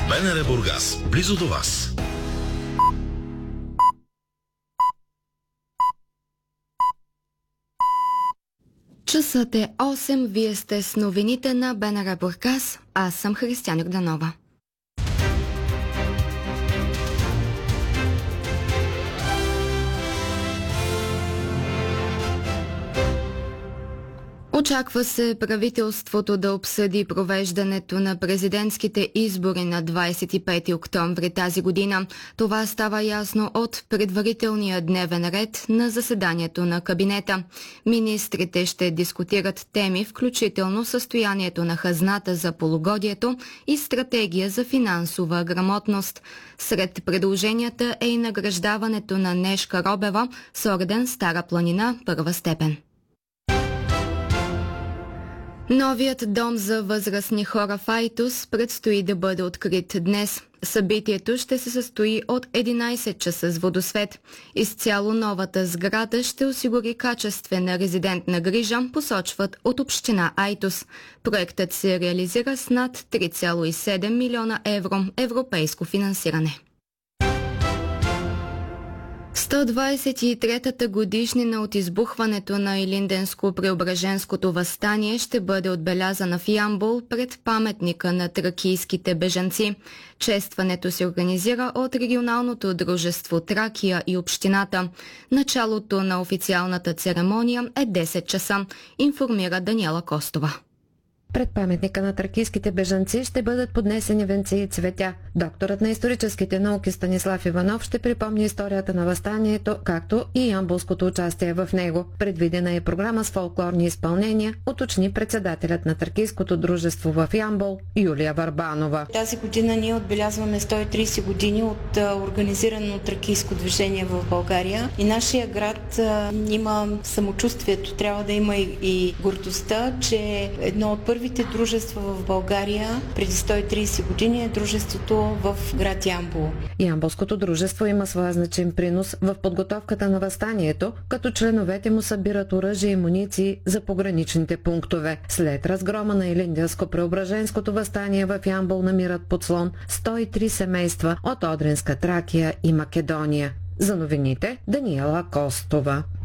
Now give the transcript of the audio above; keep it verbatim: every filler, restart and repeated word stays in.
БНР Бургас, близо до вас. Часът е осем, вие сте с новините на БНР Бургас, аз съм Християна Гданова. Очаква се правителството да обсъди провеждането на президентските избори на двадесет и пети октомври тази година. Това става ясно от предварителния дневен ред на заседанието на кабинета. Министрите ще дискутират теми, включително състоянието на хазната за полугодието и стратегия за финансова грамотност. Сред предложенията е и награждаването на Нешка Робева с орден Стара планина първа степен. Новият дом за възрастни хора в Айтос предстои да бъде открит днес. Събитието ще се състои от единадесет часа с водосвет. Изцяло новата сграда ще осигури качествена резидентна грижа, посочват от община Айтос. Проектът се реализира с над три цяло и седем милиона евро европейско финансиране. сто двадесет и третата годишнина от избухването на Илинденско-Преображенското въстание ще бъде отбелязана в Ямбол пред паметника на тракийските бежанци. Честването се организира от регионалното дружество Тракия и общината. Началото на официалната церемония е десет часа, информира Даниела Костова. Пред паметника на тракийските бежанци ще бъдат поднесени венци и цветя. Докторът на историческите науки Станислав Иванов ще припомни историята на въстанието, както и ямболското участие в него. Предвидена е програма с фолклорни изпълнения, уточни председателят на тракийското дружество в Ямбол Юлия Варбанова. Тази година ние отбелязваме сто и тридесет години от организирано тракийско движение в България и нашия град а, има самочувствието, трябва да има и, и гордостта, че едно от първите Първите дружества в България преди сто и тридесет години е дружеството в град Ямбол. Ямболското дружество има своя значим принос в подготовката на въстанието, като членовете му събират оръжие и муниции за пограничните пунктове. След разгрома на Илинденско-Преображенското въстание в Ямбол намират подслон сто и три семейства от Одринска Тракия и Македония. За новините Даниела Костова.